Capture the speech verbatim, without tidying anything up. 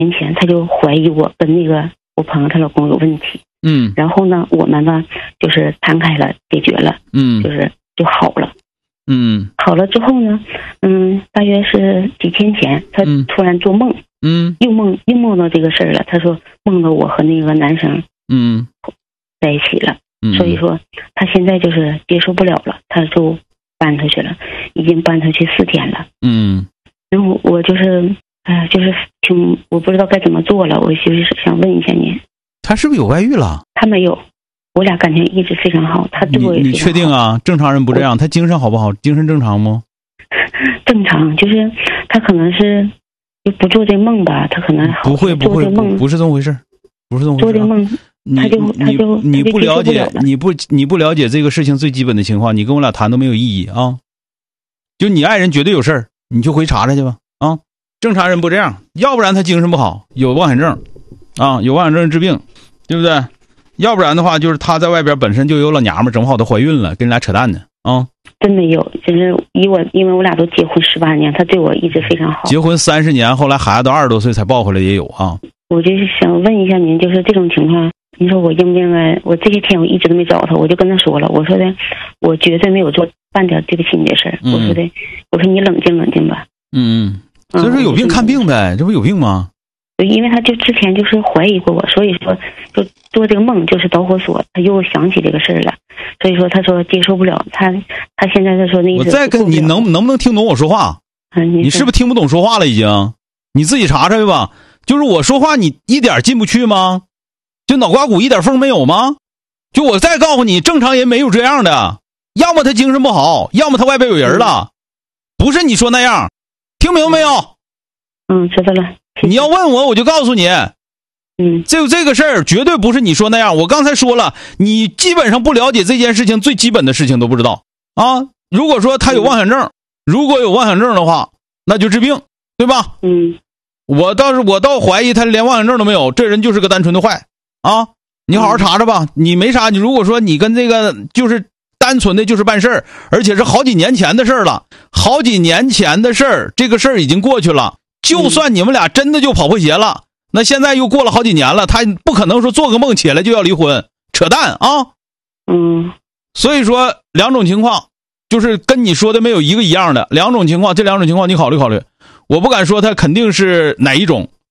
年前他就怀疑我跟那个我朋友她老公有问题。 嗯， 然后呢，我们吧就是谈开了，解决了， 嗯， 就是就好了。 嗯， 好了之后呢，嗯，大约是几天前，他突然做梦， 嗯， 又梦又梦到这个事儿了。他说梦到我和那个男生， 嗯， 在一起了。 嗯， 所以说他现在就是接受不了了，他就搬出去了，已经搬出去四天了。 嗯， 然后我就是，哎、呃，就是挺我不知道该怎么做了，我就是想问一下您， 他是不是有外遇了？ 他没有。我俩感情一直非常好，他对我也你你确定啊？正常人不这样，他精神好不好？精神正常吗？ 正常，就是他可能是就不做这梦吧，他可能不会不会不不是这么回事，不是这么回事、啊。 做这梦，他就他就你不了解，你不你不了解这个事情最基本的情况，你跟我俩谈都没有意义啊！就你爱人绝对有事儿，你就回查查去吧啊！正常人不这样，要不然他精神不好，有妄想症啊，有妄想症治病，对不对？要不然的话，就是他在外边本身就有老娘们，整不好都怀孕了，跟你俩扯淡呢啊！ 真没有，就是以我，因为我俩都结婚十八年，他对我一直非常好。 结婚三十年，后来孩子都二十多岁才抱回来也有啊。 我就是想问一下您，就是这种情况，你说我应不应该？我这些天我一直都没找他，我就跟他说了，我说的，我绝对没有做半点对不起你的事儿、嗯。我说的，我说你冷静冷静吧。 嗯嗯，就是有病看病呗，这不有病吗？ 因为他就之前就是怀疑过我，所以说就做这个梦就是导火索，他又想起这个事儿了，所以说他说接受不了，他他现在他说那意思。 我再跟你能能不能听懂我说话？ 嗯， 你是不是听不懂说话了已经？你自己查查去吧。就是我说话你一点进不去吗？就脑瓜骨一点缝没有吗？就我再告诉你，正常人没有这样的，要么他精神不好，要么他外边有人了，不是你说那样，听明白没有？ 嗯，知道了。 你要问我，我就告诉你， 嗯， 这这个事儿绝对不是你说那样。我刚才说了，你基本上不了解这件事情，最基本的事情都不知道啊。如果说他有妄想症，如果有妄想症的话，那就治病，对吧？ 嗯， 我倒是我倒怀疑他连妄想症都没有，这人就是个单纯的坏啊。你好好查查吧，你没啥。你如果说你跟这个就是单纯的就是办事儿，而且是好几年前的事儿了，好几年前的事儿，这个事儿已经过去了。就算你们俩真的就跑破鞋了，那现在又过了好几年了，他不可能说做个梦起来就要离婚，扯淡啊！ 嗯， 所以说两种情况，就是跟你说的没有一个一样的两种情况，这两种情况你考虑考虑。我不敢说他肯定是哪一种，